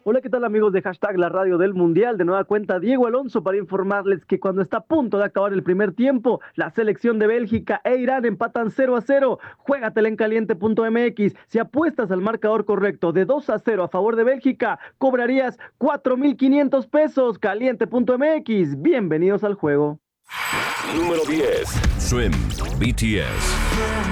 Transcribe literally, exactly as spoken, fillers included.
Hola, ¿qué tal amigos de Hashtag La Radio del Mundial? De nueva cuenta, Diego Alonso para informarles que cuando está a punto de acabar el primer tiempo, la selección de Bélgica e Irán empatan cero a cero. Juégatela en caliente punto m x. Si apuestas al marcador correcto de dos a cero a favor de Bélgica, cobrarías cuatro mil quinientos pesos. caliente punto m x. Bienvenidos al juego. Número diez. Swim, B T S.